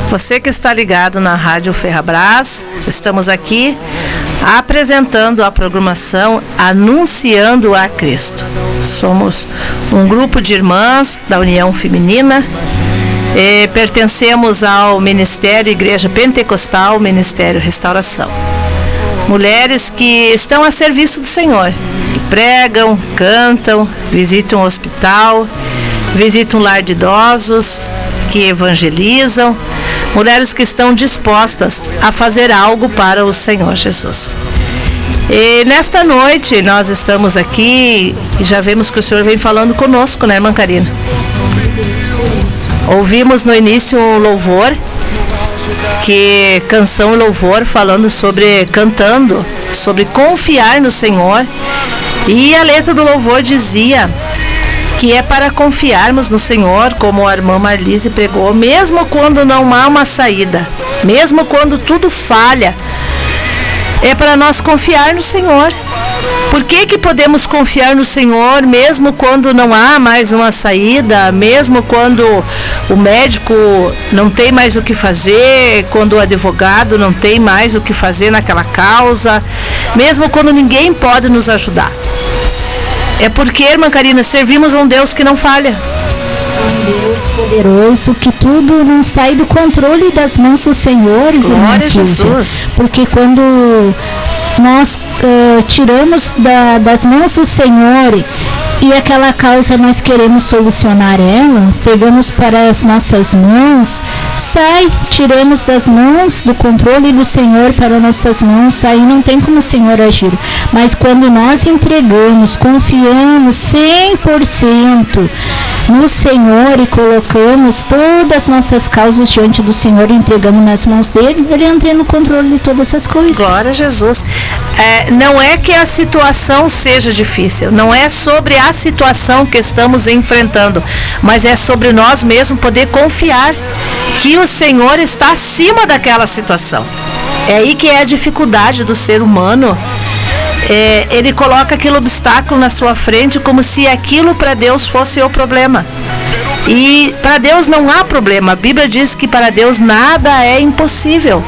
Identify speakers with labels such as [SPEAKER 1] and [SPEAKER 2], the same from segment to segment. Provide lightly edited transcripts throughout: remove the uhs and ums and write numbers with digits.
[SPEAKER 1] Você que está ligado na Rádio Ferrabras, estamos aqui apresentando a programação Anunciando a Cristo. Somos um grupo de irmãs da União Feminina, pertencemos ao Ministério Igreja Pentecostal, Ministério Restauração. Mulheres que estão a serviço do Senhor, que pregam, cantam, visitam o hospital, visitam um lar de idosos, que evangelizam, mulheres que estão dispostas a fazer algo para o Senhor Jesus. E nesta noite nós estamos aqui e já vemos que o Senhor vem falando conosco, né, irmã Karina? Ouvimos no início um louvor, que canção e louvor falando cantando sobre confiar no Senhor, e a letra do louvor dizia que é para confiarmos no Senhor, como a irmã Marlise pregou, mesmo quando não há uma saída, mesmo quando tudo falha, é para nós confiar no Senhor. Por que podemos confiar no Senhor mesmo quando não há mais uma saída, mesmo quando o médico não tem mais o que fazer, quando o advogado não tem mais o que fazer naquela causa, mesmo quando ninguém pode nos ajudar? É porque, irmã Karina, servimos a um Deus que não falha.
[SPEAKER 2] Um Deus poderoso, que tudo não sai do controle das mãos do Senhor.
[SPEAKER 1] Glória a Jesus.
[SPEAKER 2] Porque quando nós tiramos das mãos do Senhor e aquela causa nós queremos solucionar ela, pegamos para as nossas mãos, tiramos das mãos do controle do Senhor para nossas mãos, aí não tem como o Senhor agir. Mas quando nós entregamos, confiamos 100% no Senhor e colocamos todas as nossas causas diante do Senhor e entregamos nas mãos dele, ele entra no controle de todas essas coisas.
[SPEAKER 1] Glória a Jesus. Não é que a situação seja difícil, não é sobre a situação que estamos enfrentando, mas é sobre nós mesmos poder confiar que o Senhor está acima daquela situação. É aí que é a dificuldade do ser humano. Ele coloca aquele obstáculo na sua frente como se aquilo para Deus fosse o problema. E para Deus não há problema. A Bíblia diz que para Deus nada é impossível.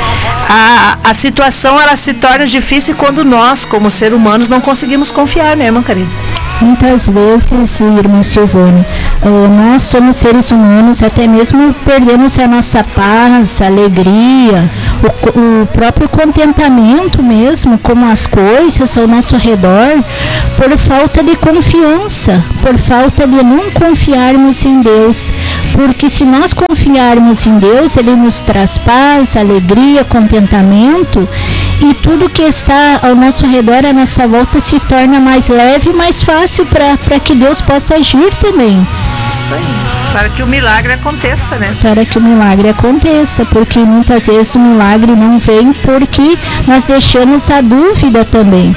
[SPEAKER 1] A situação ela se torna difícil quando nós, como seres humanos, não conseguimos confiar, né, irmã Karina?
[SPEAKER 2] Muitas vezes, irmã Silvane, nós somos seres humanos, até mesmo perdemos a nossa paz, a alegria, o próprio contentamento mesmo com as coisas ao nosso redor, por falta de confiança, por falta de não confiarmos em Deus. Porque se nós confiarmos em Deus, Ele nos traz paz, alegria, contentamento, e tudo que está ao nosso redor, à nossa volta, se torna mais leve e mais fácil para que Deus possa agir também.
[SPEAKER 1] Isso aí. Para que o milagre aconteça, né?
[SPEAKER 2] Para que o milagre aconteça, porque muitas vezes o milagre não vem porque nós deixamos a dúvida também.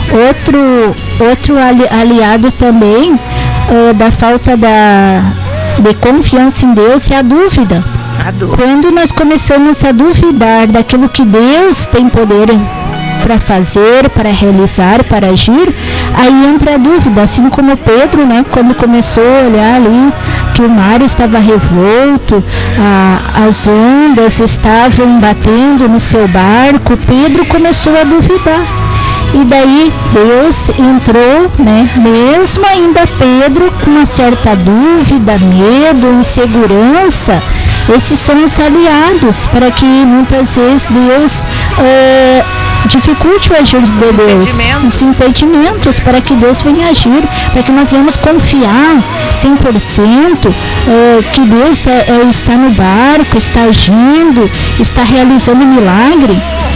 [SPEAKER 2] Outro aliado também da falta de confiança em Deus é a dúvida. Quando nós começamos a duvidar daquilo que Deus tem poder para fazer, para realizar, para agir, aí entra a dúvida, assim como Pedro, né, quando começou a olhar ali que o mar estava revolto, as ondas estavam batendo no seu barco, Pedro começou a duvidar. E daí Deus entrou, né? Mesmo ainda Pedro com uma certa dúvida, medo, insegurança, esses são os aliados para que muitas vezes Deus dificulte o agir de Deus, os impedimentos para que Deus venha agir, para que nós venhamos confiar 100% que Deus está no barco, está agindo, está realizando um milagre.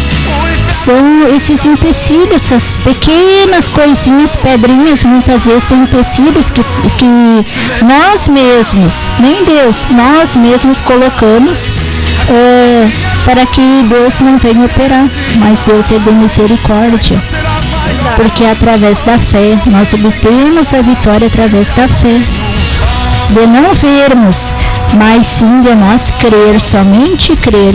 [SPEAKER 2] São esses empecilhos, essas pequenas coisinhas, pedrinhas, muitas vezes tem empecilhos que nós mesmos, nem Deus, nós mesmos colocamos para que Deus não venha operar, mas Deus é de misericórdia, porque através da fé, nós obtemos a vitória através da fé, de não vermos, mas sim de nós crer, somente crer,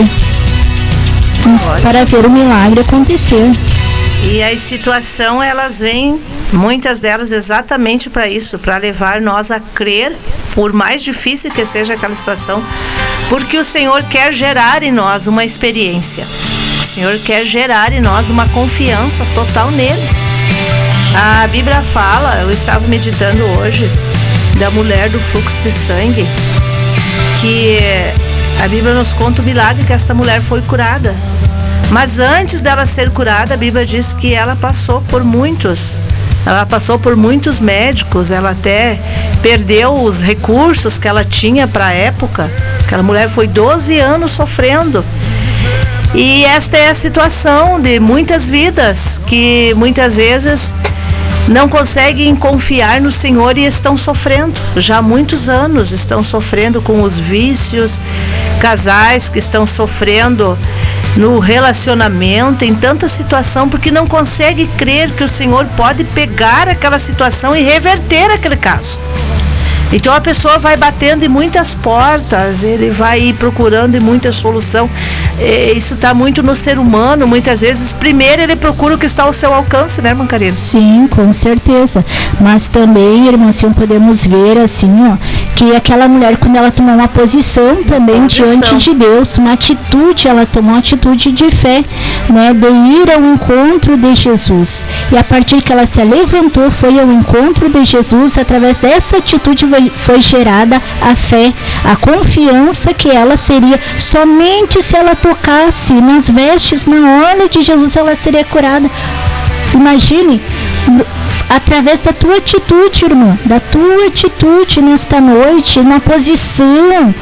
[SPEAKER 2] para ver o milagre acontecer.
[SPEAKER 1] E as situações, elas vêm Muitas delas exatamente para isso, para levar nós a crer, por mais difícil que seja aquela situação, porque o Senhor quer gerar em nós uma experiência. O Senhor quer gerar em nós uma confiança total nele. A Bíblia fala, eu estava meditando hoje, da mulher do fluxo de sangue, que a Bíblia nos conta o milagre que esta mulher foi curada. Mas antes dela ser curada, a Bíblia diz que ela passou por muitos médicos, ela até perdeu os recursos que ela tinha para a época. Aquela mulher foi 12 anos sofrendo. E esta é a situação de muitas vidas que muitas vezes não conseguem confiar no Senhor e estão sofrendo. Já há muitos anos estão sofrendo com os vícios, casais que estão sofrendo no relacionamento, em tanta situação, porque não consegue crer que o Senhor pode pegar aquela situação e reverter aquele caso. Então a pessoa vai batendo em muitas portas, ele vai procurando em muita solução. Isso está muito no ser humano. Muitas vezes, primeiro ele procura o que está ao seu alcance, né, irmã Karina?
[SPEAKER 2] Sim, com certeza. Mas também, irmã, assim, podemos ver assim, ó, que aquela mulher, quando ela tomou uma posição também diante de Deus, uma atitude, ela tomou uma atitude de fé, né, de ir ao encontro de Jesus. E a partir que ela se levantou, foi ao encontro de Jesus, através dessa atitude foi gerada a fé, a confiança que ela seria, somente se ela tocasse nas vestes, na orla de Jesus, ela seria curada. Imagine, através da tua atitude, irmã, da tua atitude nesta noite, uma posição,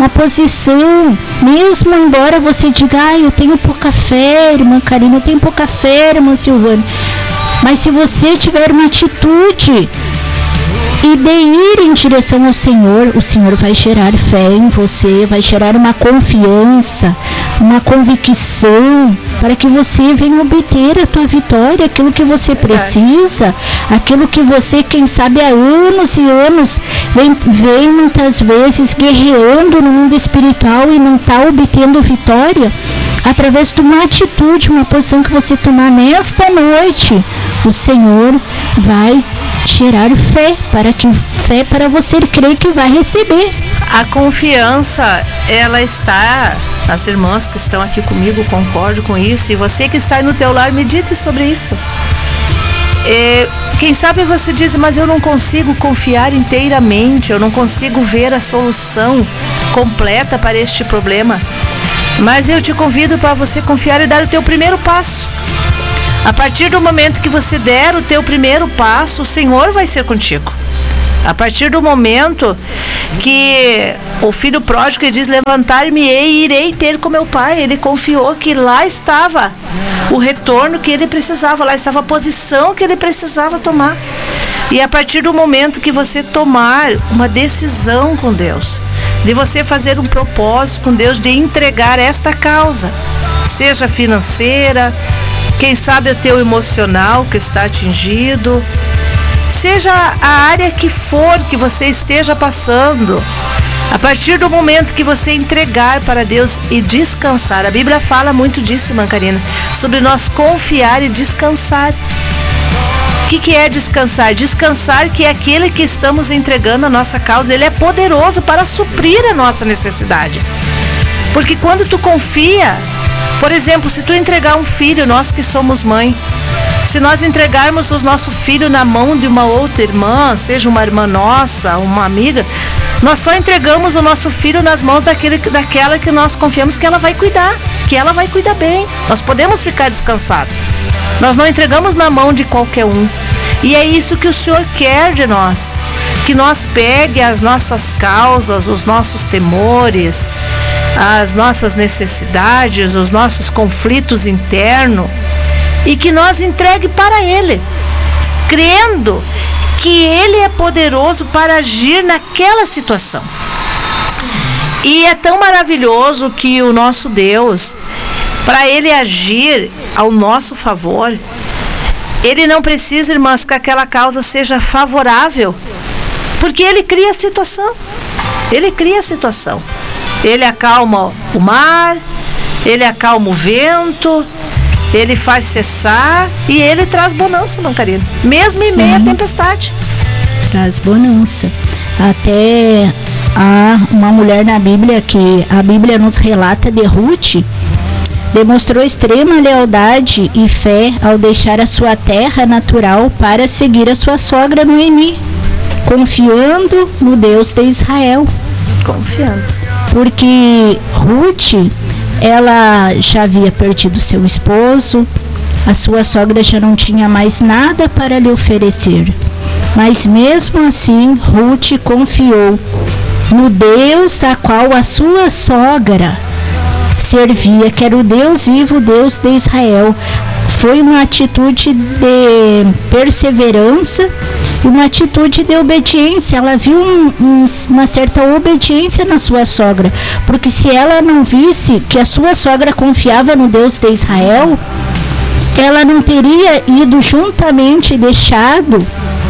[SPEAKER 2] mesmo embora você diga, eu tenho pouca fé, irmã Karina, eu tenho pouca fé, irmã Silvana, mas se você tiver uma atitude e de ir em direção ao Senhor, o Senhor vai gerar fé em você, vai gerar uma confiança, uma convicção, para que você venha obter a tua vitória, aquilo que você precisa, aquilo que você, quem sabe, há anos e anos, vem muitas vezes guerreando no mundo espiritual e não está obtendo vitória. Através de uma atitude, uma posição que você tomar nesta noite, o Senhor vai gerar fé para você crer que vai receber.
[SPEAKER 1] A confiança, ela está, as irmãs que estão aqui comigo concordam com isso, e você que está aí no teu lar, medite sobre isso. Quem sabe você diz, mas eu não consigo confiar inteiramente, eu não consigo ver a solução completa para este problema. Mas eu te convido para você confiar e dar o teu primeiro passo. A partir do momento que você der o teu primeiro passo, o Senhor vai ser contigo. A partir do momento que o filho pródigo diz, levantar-me-ei e irei ter com meu pai, ele confiou que lá estava o retorno que ele precisava, lá estava a posição que ele precisava tomar. E a partir do momento que você tomar uma decisão com Deus, de você fazer um propósito com Deus, de entregar esta causa, seja financeira, quem sabe o teu emocional que está atingido, seja a área que for que você esteja passando, a partir do momento que você entregar para Deus e descansar, a Bíblia fala muito disso, irmã Karina, sobre nós confiar e descansar. O que é descansar? Descansar que é aquele que estamos entregando a nossa causa, ele é poderoso para suprir a nossa necessidade. Porque quando tu confia, por exemplo, se tu entregar um filho, nós que somos mãe, se nós entregarmos o nosso filho na mão de uma outra irmã, seja uma irmã nossa, uma amiga, nós só entregamos o nosso filho nas mãos daquela que nós confiamos que ela vai cuidar, que ela vai cuidar bem. Nós podemos ficar descansados. Nós não entregamos na mão de qualquer um. E é isso que o Senhor quer de nós, que nós pegue as nossas causas, os nossos temores, as nossas necessidades, os nossos conflitos internos, e que nós entregue para Ele, crendo que Ele é poderoso para agir naquela situação. E é tão maravilhoso que o nosso Deus, para Ele agir ao nosso favor, Ele não precisa, irmãs, que aquela causa seja favorável, porque Ele cria a situação. Ele cria a situação. Ele acalma o mar, Ele acalma o vento, Ele faz cessar e Ele traz bonança, não, Karina? Mesmo em meio à tempestade.
[SPEAKER 2] Traz bonança. Até há uma mulher na Bíblia que a Bíblia nos relata de Ruth, demonstrou extrema lealdade e fé ao deixar a sua terra natural para seguir a sua sogra Noemi, confiando no Deus de Israel.
[SPEAKER 1] Confiando.
[SPEAKER 2] Porque Ruth, ela já havia perdido seu esposo, a sua sogra já não tinha mais nada para lhe oferecer. Mas mesmo assim, Ruth confiou no Deus a qual a sua sogra servia, que era o Deus vivo, o Deus de Israel. Foi uma atitude de perseverança e uma atitude de obediência. Ela viu uma certa obediência na sua sogra, porque se ela não visse que a sua sogra confiava no Deus de Israel, ela não teria ido juntamente, deixado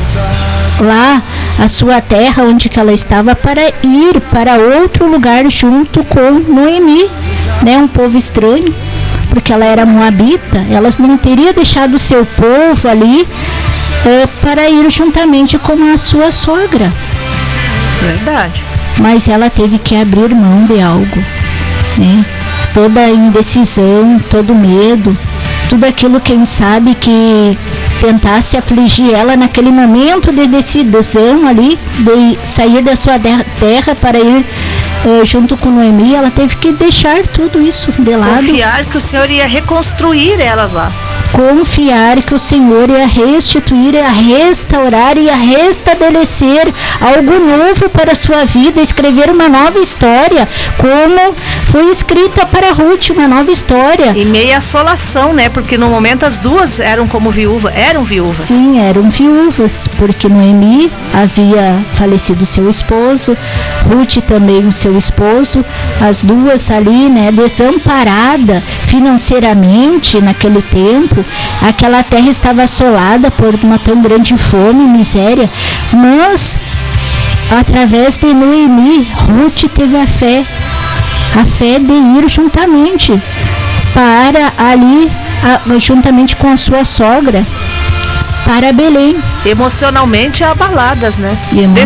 [SPEAKER 2] lá a sua terra onde que ela estava para ir para outro lugar junto com Noemi, né, um povo estranho, porque ela era moabita. Elas não teriam deixado o seu povo ali para ir juntamente com a sua sogra.
[SPEAKER 1] Verdade.
[SPEAKER 2] Mas ela teve que abrir mão de algo, né? Toda a indecisão, todo o medo, tudo aquilo, quem sabe, que tentasse afligir ela naquele momento de decisão ali, de sair da sua terra para ir junto com Noemi, ela teve que deixar tudo isso de lado.
[SPEAKER 1] Confiar que o Senhor ia reconstruir elas lá.
[SPEAKER 2] Confiar que o Senhor ia restituir, ia restaurar, ia restabelecer algo novo para a sua vida, escrever uma nova história, como foi escrita para Ruth, uma nova história.
[SPEAKER 1] E meia assolação, né? Porque no momento as duas eram viúvas.
[SPEAKER 2] Sim, eram viúvas, porque Noemi havia falecido seu esposo, Ruth também o seu esposo, as duas ali, né, desamparada financeiramente naquele tempo. Aquela terra estava assolada por uma tão grande fome e miséria, mas através de Noemi, Ruth teve a fé de ir juntamente para ali, juntamente com a sua sogra, para Belém.
[SPEAKER 1] Emocionalmente abaladas, né?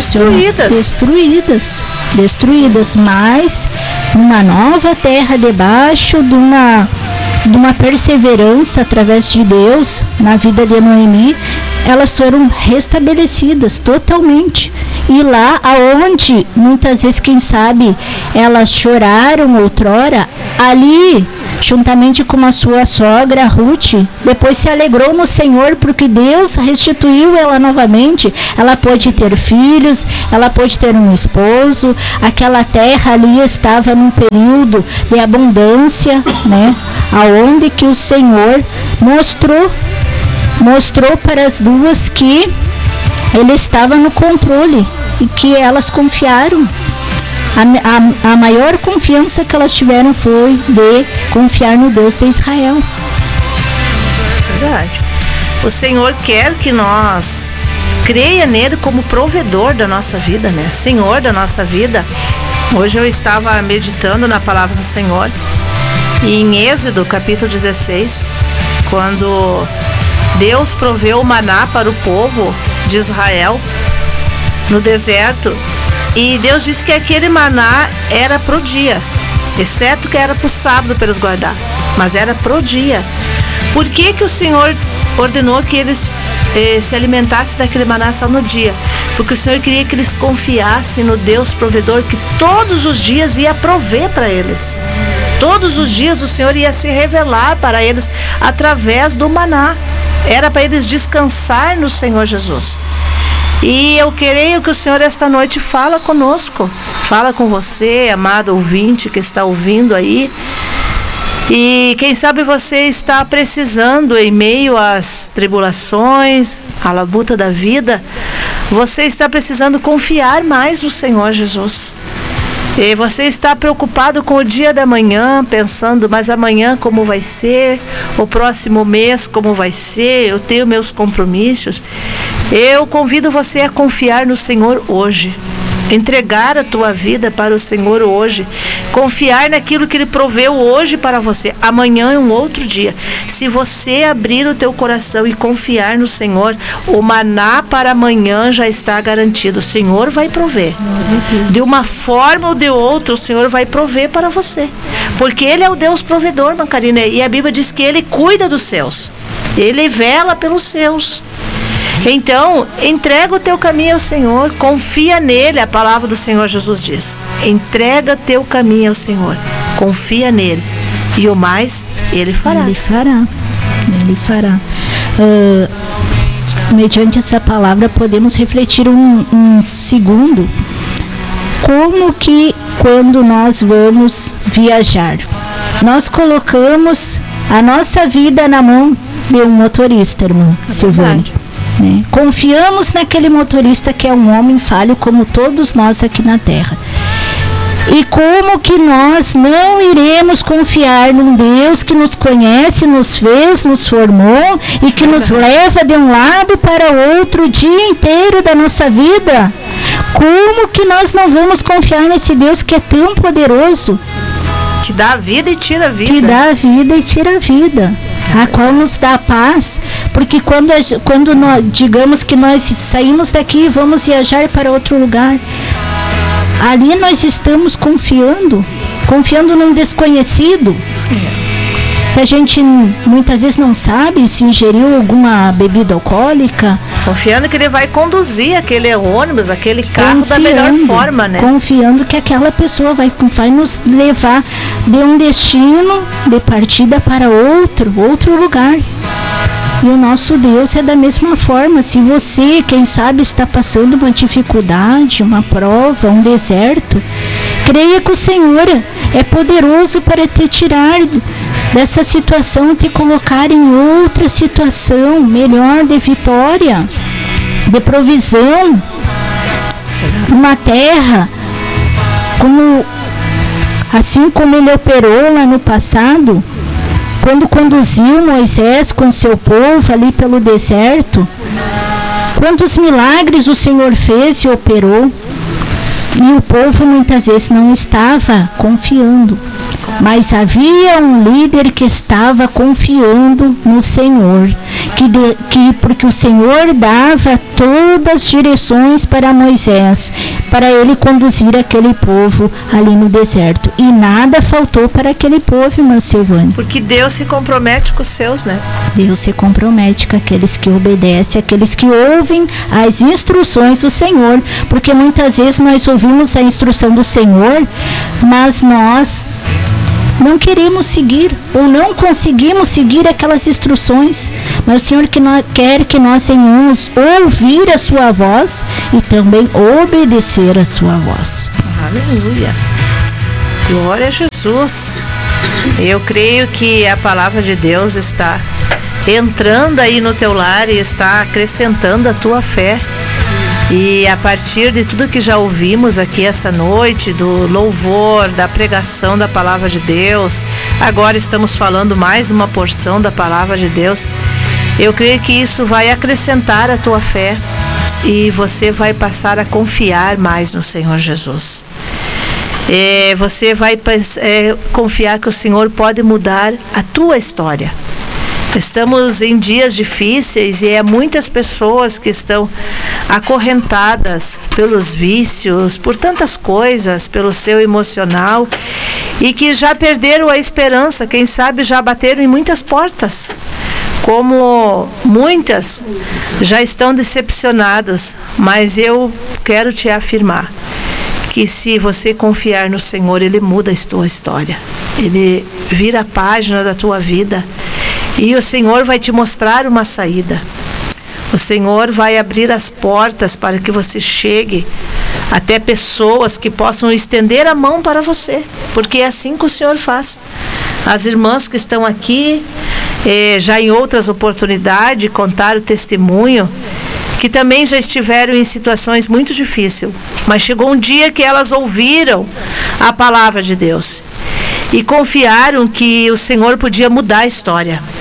[SPEAKER 2] Destruídas, mas numa nova terra, debaixo de uma perseverança através de Deus na vida de Noemi, elas foram restabelecidas totalmente. E lá aonde muitas vezes, quem sabe, elas choraram outrora, ali, juntamente com a sua sogra Ruth, depois se alegrou no Senhor, porque Deus restituiu ela novamente. Ela pôde ter filhos, ela pôde ter um esposo. Aquela terra ali estava num período de abundância, né? Aonde que o Senhor mostrou para as duas que Ele estava no controle e que elas confiaram. A maior confiança que elas tiveram foi de confiar no Deus de Israel.
[SPEAKER 1] Verdade. O Senhor quer que nós creia nele como provedor da nossa vida, né? Senhor da nossa vida. Hoje eu estava meditando na palavra do Senhor e em Êxodo capítulo 16, quando Deus proveu o maná para o povo de Israel no deserto. E Deus disse que aquele maná era pro dia, exceto que era pro sábado para eles guardar, mas era pro dia. Por que que o Senhor ordenou que eles se alimentassem daquele maná só no dia? Porque o Senhor queria que eles confiassem no Deus provedor, que todos os dias ia prover para eles. Todos os dias o Senhor ia se revelar para eles através do maná. Era para eles descansar no Senhor Jesus. E eu creio que o Senhor esta noite fala conosco, fala com você, amado ouvinte que está ouvindo aí. E quem sabe você está precisando, em meio às tribulações, à labuta da vida, você está precisando confiar mais no Senhor Jesus. E você está preocupado com o dia da manhã, pensando, mas amanhã como vai ser? O próximo mês como vai ser? Eu tenho meus compromissos. Eu convido você a confiar no Senhor hoje. entregar a tua vida para o Senhor hoje, confiar naquilo que Ele proveu hoje para você. Amanhã é um outro dia. Se você abrir o teu coração e confiar no Senhor, o maná para amanhã já está garantido. O Senhor vai prover. De uma forma ou de outra, o Senhor vai prover para você. Porque Ele é o Deus provedor, Macarina. E a Bíblia diz que Ele cuida dos seus. Ele vela pelos seus. Então, entrega o teu caminho ao Senhor, confia nele. A palavra do Senhor Jesus diz: entrega teu caminho ao Senhor, confia nele, e o mais Ele fará.
[SPEAKER 2] Ele fará. Ele fará. Mediante essa palavra podemos refletir um segundo. Como que quando nós vamos viajar, nós colocamos a nossa vida na mão de um motorista, irmã Silvana. Né? Confiamos naquele motorista que é um homem falho como todos nós aqui na terra. E como que nós não iremos confiar num Deus que nos conhece, nos fez, nos formou e que nos leva de um lado para outro o dia inteiro da nossa vida? Como que nós não vamos confiar nesse Deus que é tão poderoso?
[SPEAKER 1] Que dá a vida e tira a vida.
[SPEAKER 2] Que dá a vida e tira a vida. A qual nos dá paz, porque quando nós, digamos que nós saímos daqui e vamos viajar para outro lugar, ali nós estamos confiando num desconhecido. A gente muitas vezes não sabe se ingeriu alguma bebida alcoólica.
[SPEAKER 1] Confiando que ele vai conduzir aquele ônibus, aquele carro da melhor forma, né?
[SPEAKER 2] Confiando que aquela pessoa vai nos levar de um destino de partida para outro lugar. E o nosso Deus é da mesma forma. Se você, quem sabe, está passando uma dificuldade, uma prova, um deserto, creia que o Senhor é poderoso para te tirar dessa situação, te colocar em outra situação melhor, de vitória, de provisão, uma terra, assim como Ele operou lá no passado, quando conduziu Moisés com seu povo ali pelo deserto. Quantos milagres o Senhor fez e operou, e o povo muitas vezes não estava confiando. Mas havia um líder que estava confiando no Senhor, porque o Senhor dava todas as direções para Moisés, para ele conduzir aquele povo ali no deserto. E nada faltou para aquele povo, irmã Silvana.
[SPEAKER 1] Porque Deus se compromete com os seus, né?
[SPEAKER 2] Deus se compromete com aqueles que obedecem, aqueles que ouvem as instruções do Senhor. Porque muitas vezes nós ouvimos a instrução do Senhor, mas nós não queremos seguir ou não conseguimos seguir aquelas instruções. Mas o Senhor quer que nós venhamos ouvir a sua voz e também obedecer a sua voz.
[SPEAKER 1] Aleluia. Glória a Jesus. Eu creio que a palavra de Deus está entrando aí no teu lar e está acrescentando a tua fé. E a partir de tudo que já ouvimos aqui essa noite, do louvor, da pregação da palavra de Deus, agora estamos falando mais uma porção da palavra de Deus, eu creio que isso vai acrescentar a tua fé e você vai passar a confiar mais no Senhor Jesus. Você vai confiar que o Senhor pode mudar a tua história. Estamos em dias difíceis e muitas pessoas que estão acorrentadas pelos vícios, por tantas coisas, pelo seu emocional, e que já perderam a esperança, quem sabe já bateram em muitas portas, como muitas já estão decepcionadas. Mas eu quero te afirmar que se você confiar no Senhor, Ele muda a tua história, Ele vira a página da tua vida. E o Senhor vai te mostrar uma saída. O Senhor vai abrir as portas para que você chegue até pessoas que possam estender a mão para você. Porque é assim que o Senhor faz. As irmãs que estão aqui, já em outras oportunidades, contaram o testemunho, que também já estiveram em situações muito difíceis. Mas chegou um dia que elas ouviram a palavra de Deus e confiaram que o Senhor podia mudar a história, que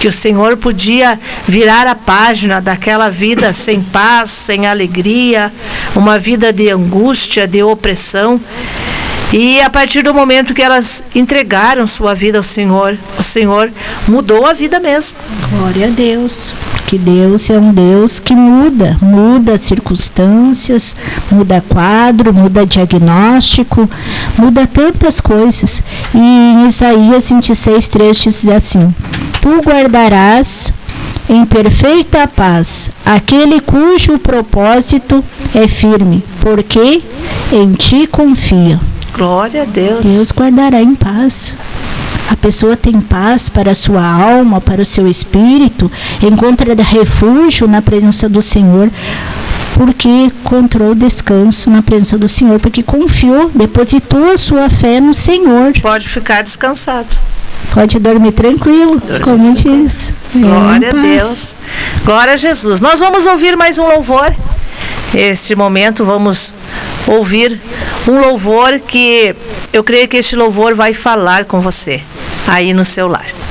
[SPEAKER 1] que o Senhor podia virar a página daquela vida sem paz, sem alegria, uma vida de angústia, de opressão. E a partir do momento que elas entregaram sua vida ao Senhor, o Senhor mudou a vida mesmo.
[SPEAKER 2] Glória a Deus, porque Deus é um Deus que muda as circunstâncias, muda quadro, muda diagnóstico, muda tantas coisas. E em Isaías 26:3 diz assim: Tu guardarás em perfeita paz aquele cujo propósito é firme, porque em ti confia.
[SPEAKER 1] Glória a Deus.
[SPEAKER 2] Deus guardará em paz. A pessoa tem paz para a sua alma, para o seu espírito, encontra refúgio na presença do Senhor, porque encontrou descanso na presença do Senhor, porque confiou, depositou a sua fé no Senhor.
[SPEAKER 1] Pode ficar descansado.
[SPEAKER 2] Pode dormir tranquilo, como diz.
[SPEAKER 1] Glória a Deus. Glória a Jesus. Nós vamos ouvir mais um louvor. Este momento vamos ouvir um louvor que eu creio que este louvor vai falar com você aí no seu lar.